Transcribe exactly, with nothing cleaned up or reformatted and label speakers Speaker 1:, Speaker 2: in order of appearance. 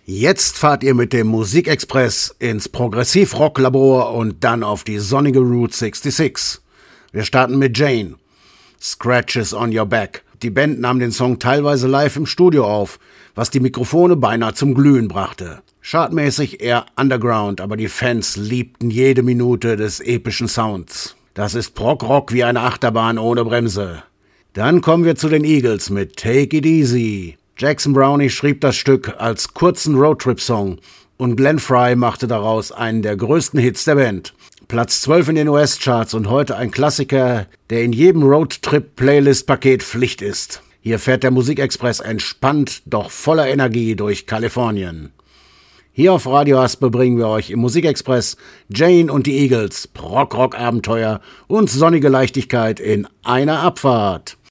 Speaker 1: Jetzt fahrt ihr mit dem Musikexpress ins Progressiv-Rock-Labor und dann auf die sonnige Route sechsundsechzig. Wir starten mit Jane. Scratches on Your Back. Die Band nahm den Song teilweise live im Studio auf, was die Mikrofone beinahe zum Glühen brachte. Chartmäßig eher underground, aber die Fans liebten jede Minute des epischen Sounds. Das ist Prog-Rock wie eine Achterbahn ohne Bremse. Dann kommen wir zu den Eagles mit Take It Easy. Jackson Brownie schrieb das Stück als kurzen Roadtrip-Song und Glenn Frey machte daraus einen der größten Hits der Band. Platz zwölf in den U S-Charts und heute ein Klassiker, der in jedem Roadtrip-Playlist-Paket Pflicht ist. Hier fährt der Musikexpress entspannt, doch voller Energie durch Kalifornien. Hier auf Radio Aspe bringen wir euch im Musikexpress Jane und die Eagles, Prog-Rock-Abenteuer und sonnige Leichtigkeit in einer Abfahrt.